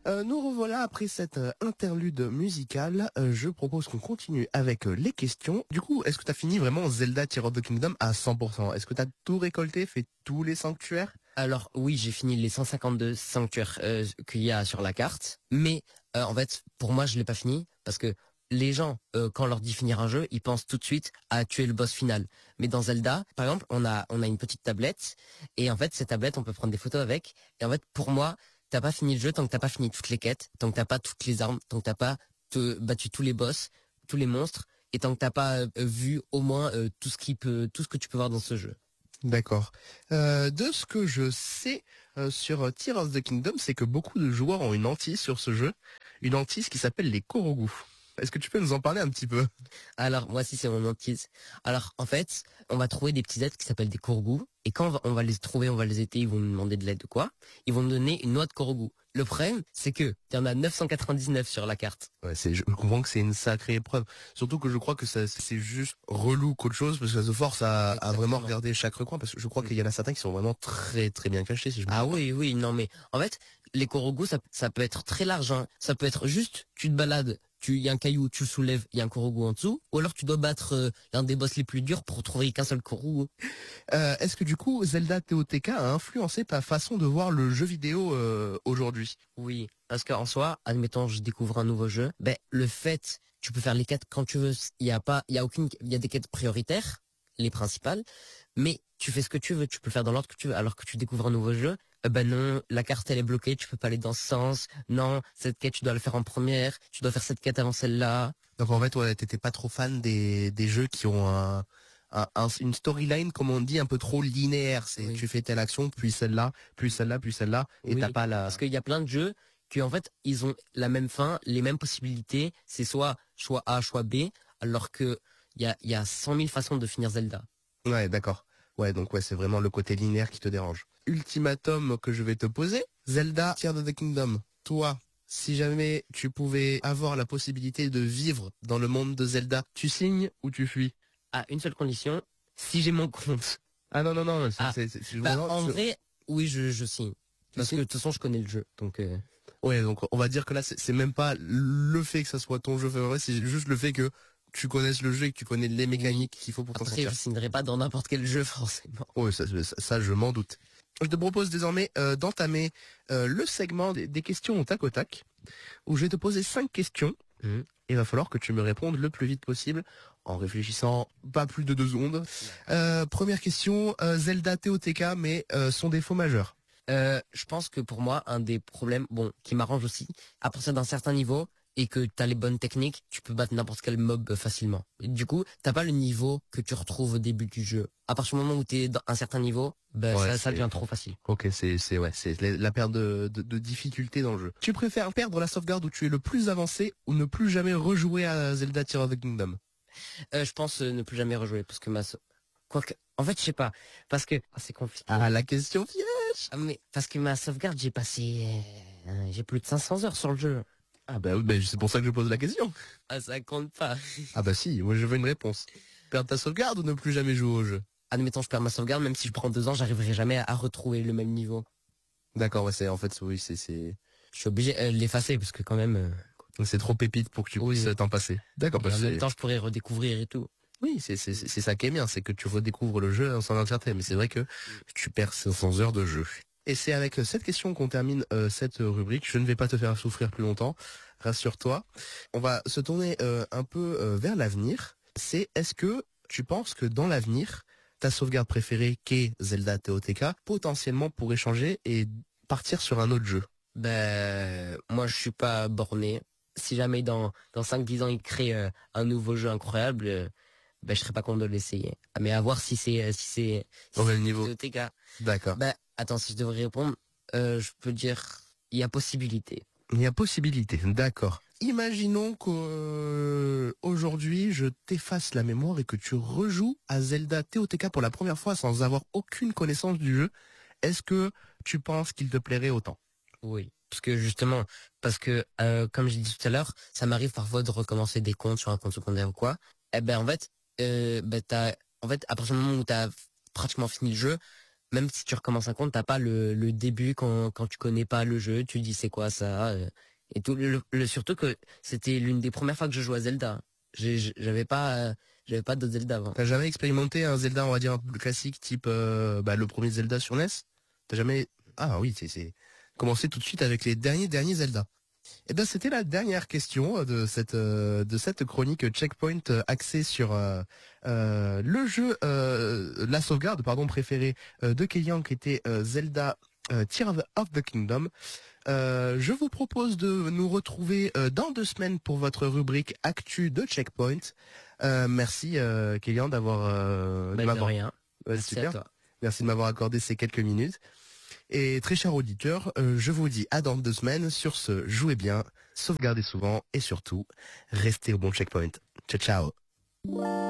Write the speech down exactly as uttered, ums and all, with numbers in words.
Euh, nous revoilà après cette euh, interlude musicale. Euh, je propose qu'on continue avec euh, les questions. Du coup, est-ce que tu as fini vraiment Zelda Tears of the Kingdom à cent pour cent? Est-ce que tu as tout récolté, fait tous les sanctuaires? Alors oui, j'ai fini les cent cinquante-deux sanctuaires euh, qu'il y a sur la carte, mais euh, en fait, pour moi, je l'ai pas fini parce que les gens, euh, quand on leur dit finir un jeu, ils pensent tout de suite à tuer le boss final. Mais dans Zelda, par exemple, on a on a une petite tablette et en fait, cette tablette, on peut prendre des photos avec. Et en fait, pour moi, t'as pas fini le jeu tant que t'as pas fini toutes les quêtes, tant que t'as pas toutes les armes, tant que t'as pas te, battu tous les boss, tous les monstres, et tant que t'as pas euh, vu au moins euh, tout ce qui peut, tout ce que tu peux voir dans ce jeu. D'accord. Euh, de ce que je sais euh, sur Tears of the Kingdom, c'est que beaucoup de joueurs ont une hantise sur ce jeu, une hantise qui s'appelle les Korogu. Est-ce que tu peux nous en parler un petit peu? Alors, moi aussi, c'est mon hantise. Alors, en fait, on va trouver des petits êtres qui s'appellent des Korogu. Et quand on va, on va les trouver, on va les aider, ils vont nous demander de l'aide ou quoi. Ils vont nous donner une noix de Korogu. Le problème, c'est que il y en a neuf cent quatre-vingt-dix-neuf sur la carte. Ouais, c'est, je comprends que c'est une sacrée épreuve. Surtout que je crois que ça, c'est juste relou qu'autre chose, parce que ça se force à, à vraiment regarder chaque recoin, parce que je crois qu'il y en a certains qui sont vraiment très très bien cachés, si je me Ah trompe pas. oui, oui, non mais, en fait, les Korogu, ça, ça peut être très large, hein. Ça peut être juste, tu te balades, tu, y a un caillou, tu le soulèves, il y a un Korogu en dessous, ou alors tu dois battre euh, l'un des boss les plus durs pour trouver qu'un seul Korogu. Euh, est-ce que du coup, Zelda T O T K a influencé ta façon de voir le jeu vidéo euh, aujourd'hui? Oui, parce qu'en soi, admettons, je découvre un nouveau jeu, ben le fait, tu peux faire les quêtes quand tu veux. Il y a pas, il y a aucune, il y a des quêtes prioritaires, les principales, mais tu fais ce que tu veux, tu peux le faire dans l'ordre que tu veux. Alors que tu découvres un nouveau jeu, eh ben non, la carte elle est bloquée, tu peux pas aller dans ce sens. Non, cette quête tu dois le faire en première, tu dois faire cette quête avant celle-là. Donc en fait, ouais, t'étais pas trop fan des, des jeux qui ont un, un, un- une storyline, comme on dit, un peu trop linéaire. C'est Oui. tu fais telle action, puis celle-là, puis celle-là, puis celle-là, et Oui, t'as pas la. parce qu'il y a plein de jeux qui en fait ils ont la même fin, les mêmes possibilités. C'est soit choix A, choix B, alors que il y a, il y a cent mille façons de finir Zelda. Ouais, d'accord. Ouais, donc ouais, c'est vraiment le côté linéaire qui te dérange. Ultimatum que je vais te poser, Zelda Tears of the Kingdom. Toi, si jamais tu pouvais avoir la possibilité de vivre dans le monde de Zelda, tu signes ou tu fuis? À une seule condition, si j'ai mon compte. Ah non, non, non, c'est, Ah, c'est, c'est- c'est Bah, vraiment- en je- vrai, oui, je, je signe. Tu Parce que signes de toute façon, je connais le jeu. Donc, euh, Ouais, donc on va dire que là, c'est, c'est même pas le fait que ça soit ton jeu favori, c'est juste le fait que tu connaisses le jeu et que tu connais les mécaniques qu'il faut pour t'en après, sortir. je signerai pas dans n'importe quel jeu, forcément. Oui, ça, ça, ça, je m'en doute. Je te propose désormais euh, d'entamer euh, le segment des, des questions au tac au tac, où je vais te poser cinq questions. Mhm. Il va falloir que tu me répondes le plus vite possible, en réfléchissant pas plus de deux secondes. Euh, première question, euh, Zelda T O T K, mais euh, son défaut majeur. Euh, je pense que pour moi, un des problèmes, bon, qui m'arrange aussi, à partir d'un certain niveau, et que t'as les bonnes techniques, tu peux battre n'importe quel mob euh, facilement. Et du coup, t'as pas le niveau que tu retrouves au début du jeu. À partir du moment où t'es dans un certain niveau, ben Ouais, ça, ça c'est- devient trop facile. Ok, c'est c'est ouais, c'est la la perte de, de, de difficulté dans le jeu. Tu préfères perdre la sauvegarde où tu es le plus avancé ou ne plus jamais rejouer à Zelda Tears of the Kingdom? Euh, je pense euh, ne plus jamais rejouer, parce que ma... sau- Quoique, en fait, je sais pas, parce que... Ah, c'est compliqué. Ah, la question piège. Ah, mais parce que ma sauvegarde, j'ai passé... euh, j'ai plus de cinq cents heures sur le jeu. Ah bah oui, bah, c'est pour ça que je pose la question. Ah, ça compte pas. Ah bah si, moi je veux une réponse. Perdre ta sauvegarde ou ne plus jamais jouer au jeu? Admettons, je perds ma sauvegarde, même si je prends deux ans, j'arriverai jamais à retrouver le même niveau. D'accord, ouais, c'est en fait oui, c'est c'est Je suis obligé euh, de l'effacer, parce que quand même... euh, c'est trop pépite pour que tu Oui. puisses t'en passer. D'accord, et bah en même c'est temps, je pourrais redécouvrir et tout. oui, c'est c'est c'est ça qui est bien, c'est que tu redécouvres le jeu en son entièreté. Mais c'est vrai que tu perds cinq cents heures de jeu. Et c'est avec euh, cette question qu'on termine euh, cette euh, rubrique. Je ne vais pas te faire souffrir plus longtemps, rassure-toi. On va se tourner euh, un peu euh, vers l'avenir. C'est est-ce que tu penses que dans l'avenir, ta sauvegarde préférée, qu'est Zelda T O T K, potentiellement pourrait changer et partir sur un autre jeu? Ben, moi, je suis pas borné. Si jamais dans dans cinq dix ans, ils créent euh, un nouveau jeu incroyable, euh, ben, je serais pas contre de l'essayer. Ah, mais à voir si c'est euh, si c'est si Au même c'est niveau. T O T K. D'accord. Ben, attends, si je devrais répondre, euh, je peux dire, il y a possibilité. Il y a possibilité, d'accord. Imaginons qu'aujourd'hui, je t'efface la mémoire et que tu rejoues à Zelda T O T K pour la première fois sans avoir aucune connaissance du jeu. Est-ce que tu penses qu'il te plairait autant? Oui. Parce que justement, parce que euh, comme j'ai dit tout à l'heure, ça m'arrive parfois de recommencer des comptes sur un compte secondaire ou quoi. Eh ben en fait, euh, ben t'as, en fait, à partir du moment où t'as pratiquement fini le jeu, même si tu recommences un compte, t'as pas le, le début quand, quand tu connais pas le jeu, tu dis c'est quoi ça, euh, et tout. Le, le- surtout que c'était l'une des premières fois que je jouais à Zelda. J'ai- J'avais pas, euh, j'avais pas d'autres Zelda avant. T'as jamais expérimenté un Zelda, on va dire un peu plus classique, type euh, bah, le premier Zelda sur N E S? T'as jamais... Ah oui, c'est c'est commencer tout de suite avec les derniers derniers Zelda. Eh bien, c'était la dernière question de cette euh, de cette chronique Checkpoint euh, axée sur euh, euh, le jeu, euh, la sauvegarde, pardon, préférée euh, de Kélian, qui était euh, Zelda euh, Tears of the Kingdom. Euh, je vous propose de nous retrouver euh, dans deux semaines pour votre rubrique Actu de Checkpoint. Euh, merci euh, Kélian d'avoir euh, de Bah, de m'avoir- rien. Ouais, Merci super. à toi. Merci de m'avoir accordé ces quelques minutes. Et très chers auditeurs, euh, je vous dis à dans deux semaines. Sur ce, jouez bien, sauvegardez souvent et surtout, restez au bon checkpoint. Ciao ciao.